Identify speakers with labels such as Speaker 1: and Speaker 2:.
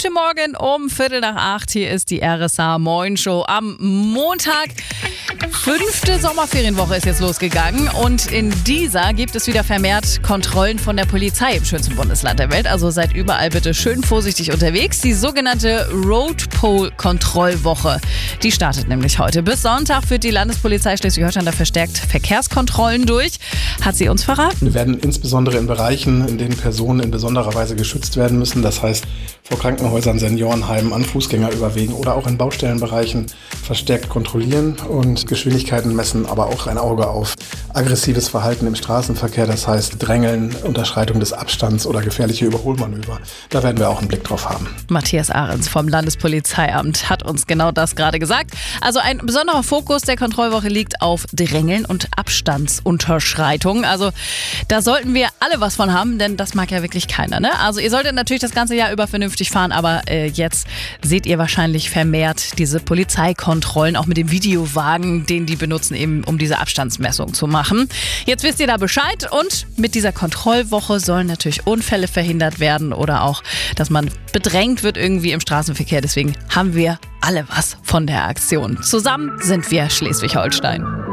Speaker 1: Guten Morgen um 7:45. Hier ist die RSA Moin Show am Montag. 5. Sommerferienwoche ist jetzt losgegangen und in dieser gibt es wieder vermehrt Kontrollen von der Polizei im schönsten Bundesland der Welt. Also seid überall bitte schön vorsichtig unterwegs. Die sogenannte Road-Poll-Kontrollwoche, die startet nämlich heute. Bis Sonntag führt die Landespolizei Schleswig-Holstein da verstärkt Verkehrskontrollen durch. Hat sie uns verraten.
Speaker 2: Wir werden insbesondere in Bereichen, in denen Personen in besonderer Weise geschützt werden müssen, das heißt vor Krankenhäusern, Seniorenheimen, an Fußgängerüberwegen oder auch in Baustellenbereichen verstärkt kontrollieren und Geschwindigkeiten messen, aber auch ein Auge auf aggressives Verhalten im Straßenverkehr, das heißt Drängeln, Unterschreitung des Abstands oder gefährliche Überholmanöver. Da werden wir auch einen Blick drauf haben.
Speaker 1: Matthias Ahrens vom Landespolizeiamt hat uns genau das gerade gesagt. Also ein besonderer Fokus der Kontrollwoche liegt auf Drängeln und Abstandsunterschreitungen. Also da sollten wir alle was von haben, denn das mag ja wirklich keiner, ne? Also ihr solltet natürlich das ganze Jahr über vernünftig fahren, aber jetzt seht ihr wahrscheinlich vermehrt diese Polizeikontrollen, auch mit dem Videowagen, den die benutzen, eben um diese Abstandsmessung zu machen. Jetzt wisst ihr da Bescheid und mit dieser Kontrollwoche sollen natürlich Unfälle verhindert werden oder auch, dass man bedrängt wird irgendwie im Straßenverkehr. Deswegen haben wir alle was von der Aktion. Zusammen sind wir Schleswig-Holstein.